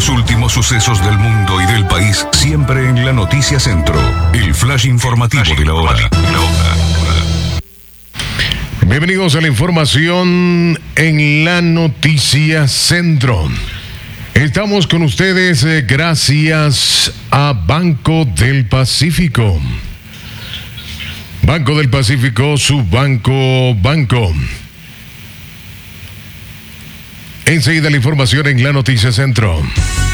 Los últimos sucesos del mundo y del país, siempre en la Noticia Centro. El flash informativo de la hora. Bienvenidos a la información en la Noticia Centro. Estamos con ustedes gracias a Banco del Pacífico. Banco del Pacífico, su banco. Enseguida la información en la Noticia Centro.